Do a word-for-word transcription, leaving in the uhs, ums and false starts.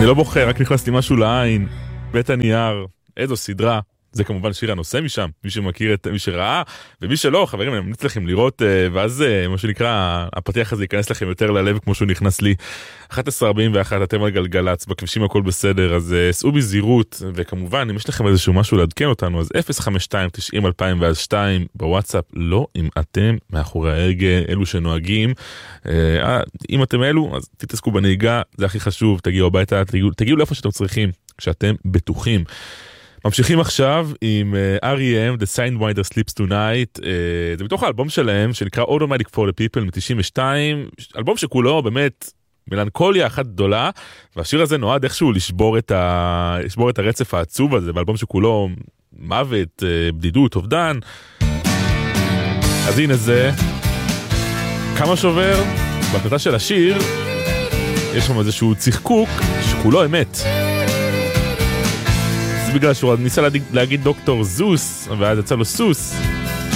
אני לא בוחר, רק נכנס לי משהו לעין. בית הנייר, איזו סדרה. זה כמובן שיר הנושא משם, מי שמכיר את מי שראה, ומי שלא, חברים, אני ממליץ לכם לראות, ואז מה שנקרא, הפתיח הזה ייכנס לכם יותר ללב כמו שהוא נכנס לי. אחת עשרה ארבעים ואחת, אתם על גלגלץ, בכבישים הכל בסדר, אז סעו בזהירות, וכמובן, אם יש לכם איזשהו משהו לעדכן אותנו, אז אפס חמש שתיים תשעים אלפיים ושתיים בוואטסאפ, לא אם אתם מאחורי ההגה, אלו שנוהגים, אם אתם אלו, אז תתעסקו בנהיגה, זה הכי חשוב, תגיעו הביתה, תגיעו, תגיעו לאיפה שאתם צריכים, כשאתם בטוחים. ממשיכים עכשיו עם אר אי אם, The Sidewinder Sleeps Tonight, uh, זה מתוך האלבום שלהם שנקרא Automatic for the People מ-תשעים ושתיים, אלבום שכולו באמת מלנכוליה אחת גדולה, והשיר הזה נועד איכשהו לשבור את, ה... לשבור את הרצף העצוב הזה, באלבום שכולו מוות, uh, בדידות, אובדן. אז הנה זה, כמה שובר, בהקלטה של השיר, יש שם איזשהו צחקוק שכולו אמת. בגלל שהוא ניסה להגיד דוקטור זוס, ואז יצא לו סוס,